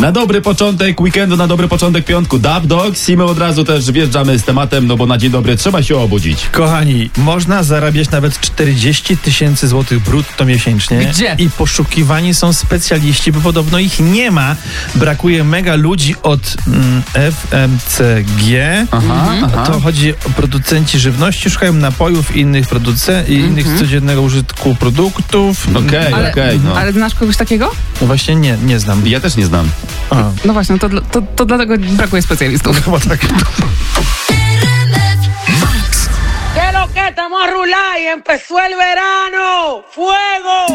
Na dobry początek weekendu, na dobry początek piątku Dub Dogs i my od razu też wjeżdżamy z tematem, no bo na dzień dobry trzeba się obudzić. Kochani, można zarabiać nawet 40 000 złotych brutto miesięcznie. Gdzie? I poszukiwani są specjaliści, bo podobno ich nie ma. Brakuje mega ludzi od FMCG. To chodzi o producenci żywności, szukają napojów i innych innych codziennego użytku produktów. Okej, no. Ale znasz kogoś takiego? No właśnie nie znam. Ja też nie znam. No właśnie, to dlatego brakuje specjalistów. Chyba tak. ¿Qué lo que estamos a rular y empezó el verano? ¡Fuego!